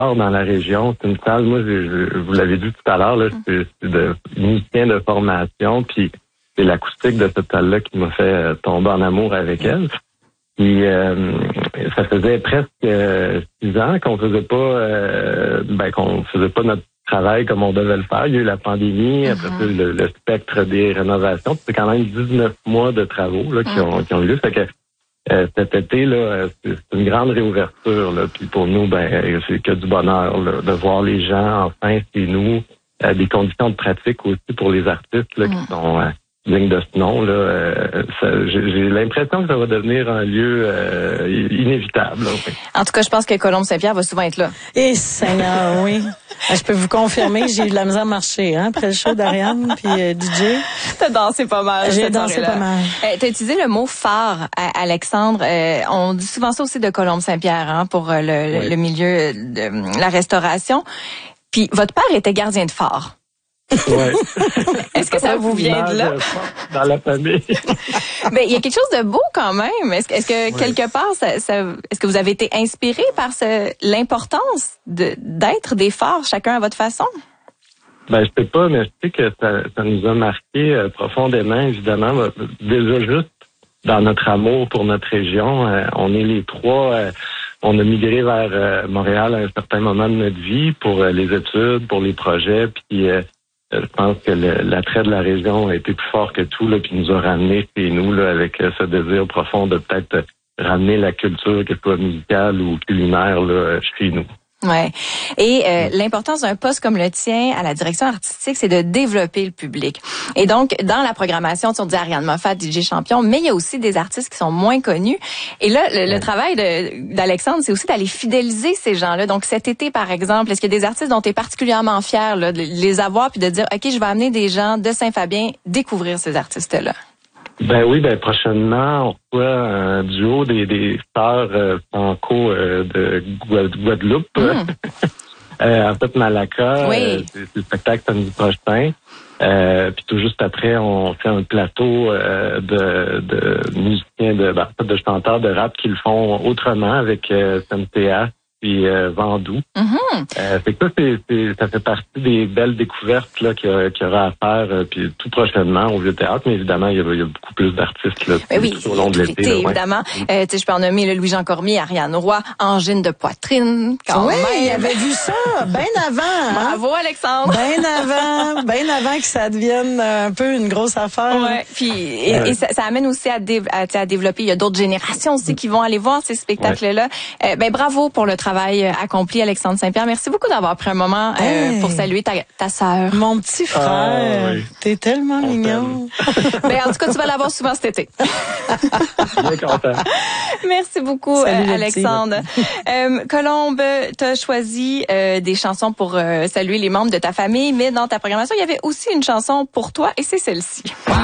rare dans la région. C'est une salle, moi, vous l'avez dit tout à l'heure, là, je suis musicien de formation, puis c'est l'acoustique de cette salle-là qui m'a fait tomber en amour avec elle. Puis ça faisait presque 6 ans qu'on faisait pas notre travail comme on devait le faire. Il y a eu la pandémie, après ça, le spectre des rénovations. C'est quand même 19 mois de travaux là, qui ont eu lieu. Fait que cet été, là, c'est une grande réouverture. Là. Puis pour nous, c'est que du bonheur là, de voir les gens enfin chez nous. Des conditions de pratique aussi pour les artistes là, qui sont dignes de ce nom. Là, j'ai l'impression que ça va devenir un lieu inévitable. Là. En tout cas, je pense que Colombe Saint-Pierre va souvent être là. Et Seigneur, oui. Je peux vous confirmer, j'ai eu de la misère à marcher après le show d'Ariane puis DJ. T'as dansé pas mal. J'ai dansé pas mal. T'as utilisé le mot phare, Alexandre. On dit souvent ça aussi de Colombe Saint-Pierre pour le milieu de la restauration. Puis votre père était gardien de phare. Ouais. Est-ce que ça vous vient de là? Dans la famille. Ben, il y a quelque chose de beau quand même. Est-ce que quelque part, est-ce que vous avez été inspiré par l'importance d'être des phares, chacun à votre façon? Ben, je sais pas, mais je sais que ça nous a marqué profondément, évidemment. Déjà juste dans notre amour pour notre région. On est les trois... on a migré vers Montréal à un certain moment de notre vie pour les études, pour les projets, puis... je pense que l'attrait de la région a été plus fort que tout, là, puis nous a ramenés chez nous là, avec ce désir profond de peut-être ramener la culture, qu'elle soit musicale ou culinaire, là, chez nous. Ouais. Et l'importance d'un poste comme le tien à la direction artistique, c'est de développer le public. Et donc, dans la programmation, on dit Ariane Moffat, DJ Champion, mais il y a aussi des artistes qui sont moins connus. Et là, le travail d'Alexandre, c'est aussi d'aller fidéliser ces gens-là. Donc, cet été, par exemple, est-ce qu'il y a des artistes dont tu es particulièrement fier là, de les avoir puis de dire, OK, je vais amener des gens de Saint-Fabien découvrir ces artistes-là? Ben oui, prochainement, on reçoit un duo des sœurs franco de Guadeloupe. En fait, Malaka, oui. C'est le spectacle samedi prochain. Puis tout juste après, on fait un plateau de musiciens, de chanteurs de rap qui le font autrement avec SMTA puis Vandou. Fait que ça fait partie des belles découvertes là qu'il y aura à faire puis tout prochainement au Vieux-Théâtre, mais évidemment il y a beaucoup plus d'artistes là tout au long de l'été. Évidemment, je peux en nommer le Louis-Jean Cormier, Ariane Roy, Angine de Poitrine. Oui, il avait vu ça bien avant. Bravo Alexandre. Bien avant que ça devienne un peu une grosse affaire. Ouais. Puis et ça amène aussi à développer. Il y a d'autres générations aussi qui vont aller voir ces spectacles-là. Bravo pour le travail accompli, Alexandre Saint-Pierre. Merci beaucoup d'avoir pris un moment pour saluer ta sœur. Mon petit frère. Oui. T'es tellement mignon. En tout cas, tu vas l'avoir souvent cet été. Bien content. Merci beaucoup, Alexandre. Colombe, t'as choisi des chansons pour saluer les membres de ta famille, mais dans ta programmation, il y avait aussi une chanson pour toi et c'est celle-ci.